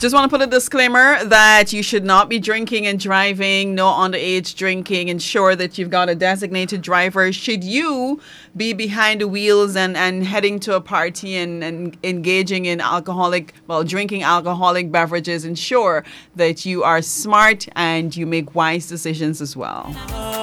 Just want to put a disclaimer that you should not be drinking and driving, no underage drinking. Ensure that you've got a designated driver. Should you be behind the wheels and heading to a party and engaging in drinking alcoholic beverages, ensure that you are smart and you make wise decisions as well.